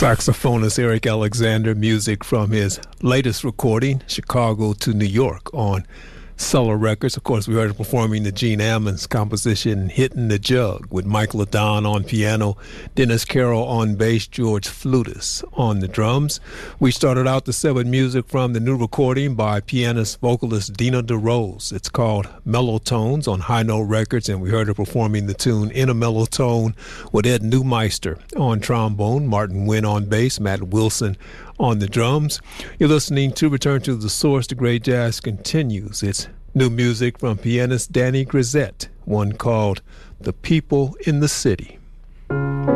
Saxophonist Eric Alexander, music from his latest recording, Chicago to New York, on Cellar Records. Of course, we heard him performing the Gene Ammons composition, Hitting the Jug, with Mike LaDon on piano, Dennis Carroll on bass, George Flutis on the drums. We started out the set with music from the new recording by pianist-vocalist Dina DeRose. It's called Mellow Tones on High Note Records, and we heard her performing the tune In a Mellow Tone with Ed Neumeister on trombone, Martin Wynn on bass, Matt Wilson on the drums. You're listening to Return to the Source. The Great Jazz continues. It's new music from pianist Danny Grisette, one called The People in the City.